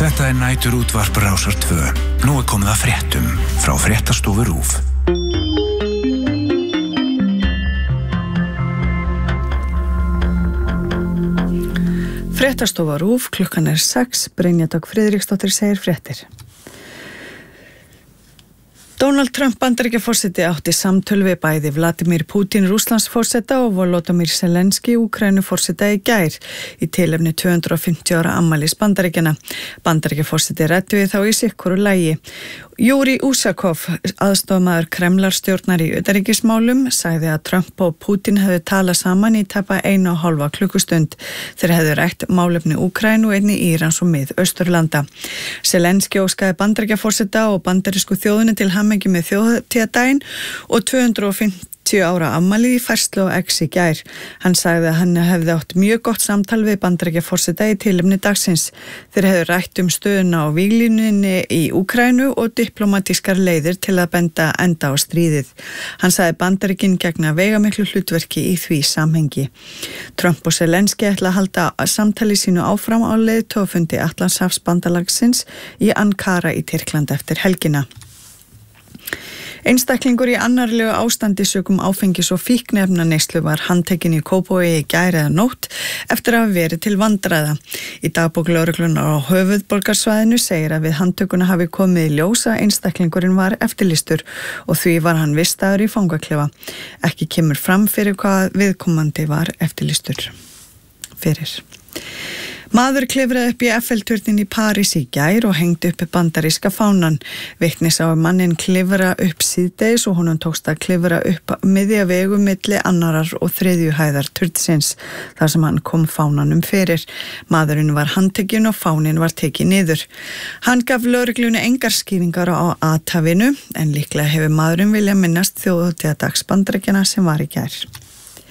Þetta nætur útvarp Rásar 2. Nú komið að fréttum frá fréttastofu RÚV. Fréttastofa RÚV, klukkan 6, Brynja Dögg Friðriksdóttir segir fréttir. Donald Trump Bandaríkjaforseti átti samtöl við bæði Vladimir Putin Rússlandsforseta og Volodymyr Zelenský Úkraínuforseta í gær í tilefni 250 ára afmælis Bandaríkjanna. Bandaríkjaforseti ræddi við þá í sitthvoru lagi. Júri Úsakov, aðstofamaður Kremlarstjórnar í utanríkismálum, sagði að Trump og Putin hefðu talað saman í tæpa 1,5 klukkustund. Þeir hefðu rætt málefni Úkraínu og einnig Írans og Mið-Austurlanda. Zelenský óskaði Bandaríkjaforseta og bandarísku þjóðinni til hamingju með þjóðhátíðardaginn og 250 ára afmælið í færslu á X í gær. Hann sagði að hann hefði átt mjög gott samtal við Bandaríkjaforseta í tilefni dagsins. Þeir hefðu rætt stöðuna á víglínunni í Úkraínu og diplómatískar leiðir til að benda enda á stríðið. Hann sagði Bandaríkin gegna veigamiklu hlutverki í því samhengi. Trump og Zelenský ætla að halda samtali sínu áfram á leiðtogafundi Atlantshafsbandalagsins í Ankara í Tyrklandi eftir helgina. Einstaklingur í annarlegu ástandi sökum áfengis- og fíkniefnaneyslu var handtekinn í Kópavogi í gær eða nótt eftir að hafa verið til vandræða. Í dagbók lögreglunar á höfuðborgarsvæðinu segir að við handtökuna hafi komið í ljós að einstaklingurinn var eftirlýstur og því var hann vistaður í fangaklefa. Ekki kemur fram fyrir hvað viðkomandi var eftirlýstur fyrir. Maður klifraði upp í Eiffel-turnin í París í gær og hengdi upp bandaríska fánan. Vitni sá manninn klifra upp síðdegis og honum tókst að klifra upp miðja vegu milli annarar og þriðju hæðar turnsins, þar sem hann kom fánanum fyrir. Maðurinn var handtekinn og fáninn var tekinn niður. Hann gaf lögreglunni engar skýringar á athæfinu, en líklega hefur maðurinn viljað minnast þjóðhátíðardags Bandaríkjanna sem var í gær.